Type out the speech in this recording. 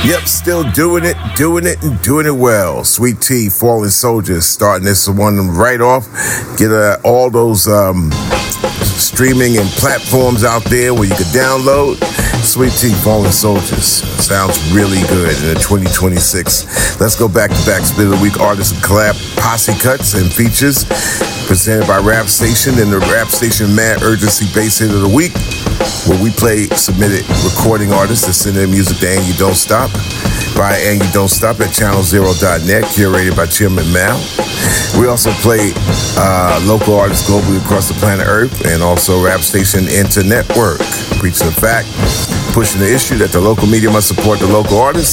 Yep, still doing it, and doing it well. Sweet Tea, Fallen Soldiers, starting this one right off. Get all those streaming and platforms out there where you can download. Sweet Tea, Fallen Soldiers. Sounds really good in the 2026. Let's go back-to-back Spit of the Week artists and collab posse cuts and features presented by Rap Station and the Rap Station Mad Urgency Bass Hit of the Week, where we play submitted recording artists that send their music to And You Don't Stop by And You Don't Stop at channelzero.net, curated by Chairman Mal. We also play local artists globally across the planet Earth, and also Rap Station Internetwork, preaching the fact, pushing the issue that the local media must support the local artists